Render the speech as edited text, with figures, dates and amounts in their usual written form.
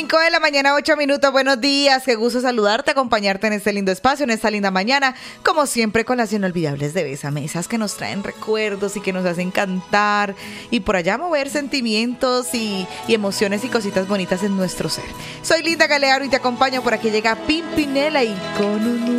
5 de la mañana, 8 minutos. Buenos días, qué gusto saludarte, acompañarte en este lindo espacio, en esta linda mañana. Como siempre, con las inolvidables de Bésame, esas que nos traen recuerdos y que nos hacen cantar y por allá mover sentimientos y emociones y cositas bonitas en nuestro ser. Soy Linda Galeano y te acompaño. Por aquí llega Pimpinela y con un